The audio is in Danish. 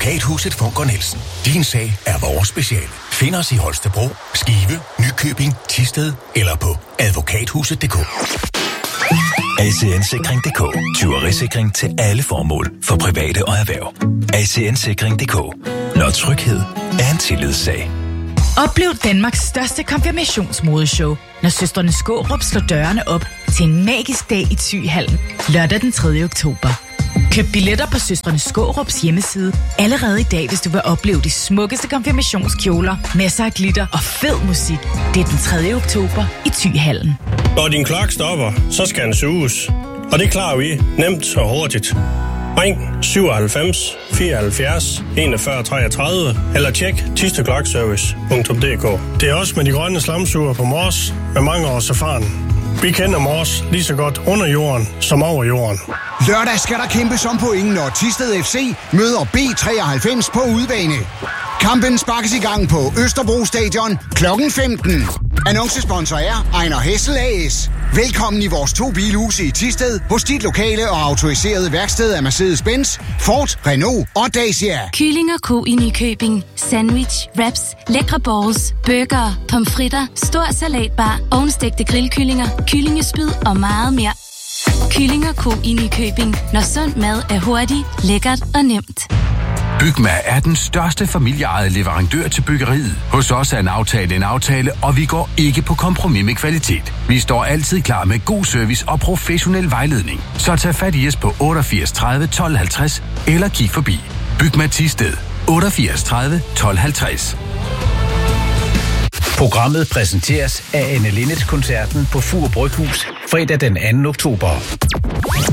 Advokathuset Funker Nielsen. Din sag er vores speciale. Find os i Holstebro, Skive, Nykøbing, Thisted eller på advokathuset.dk. ACN-sikring.dk. Tyverisikring til alle formål for private og erhverv. ACN-sikring.dk. Når tryghed er en tillidssag. Oplev Danmarks største konfirmationsmodeshow, når søstrene Skaarup slår dørene op til en magisk dag i Thyhallen lørdag den 3. oktober. Køb billetter på søstrene Skaarups hjemmeside allerede i dag, hvis du vil opleve de smukkeste konfirmationskjoler, masser af glitter og fed musik. Det er den 3. oktober i Thyhallen. Når din klokke stopper, så skal den suges. Og det klarer vi nemt og hurtigt. Ring 97 74 41 33 eller tjek thisteklokkservice.dk. Det er også med de grønne slamsuger på Mors med mange års erfaring. Vi kender Mors lige så godt under jorden som over jorden. Lørdag skal der kæmpes om point, når Thisted FC møder B93 på udebane. Kampen sparkes i gang på Østerbro Stadion kl. 15. Annoncesponsor er Ejner Hessel AS. Velkommen i vores 2 bilhuse i Thisted hos dit lokale og autoriserede værksted af Mercedes-Benz, Ford, Renault og Dacia. Kylling & Co. i Nykøbing. Sandwich, wraps, lækre balls, burger, pomfritter, stor salatbar, ovnstegte grillkyllinger, kyllingespyd og meget mere. Kylling & Co. i Nykøbing. Når sund mad er hurtigt, lækkert og nemt. Bygma er den største familieejede leverandør til byggeriet. Hos os er en aftale, og vi går ikke på kompromis med kvalitet. Vi står altid klar med god service og professionel vejledning. Så tag fat i os på 88 30 12 50 eller kig forbi. Bygma Thisted 88 30 12 50. Programmet præsenteres af Anne Linnets koncerten på Fur Bryghus fredag den 2. oktober.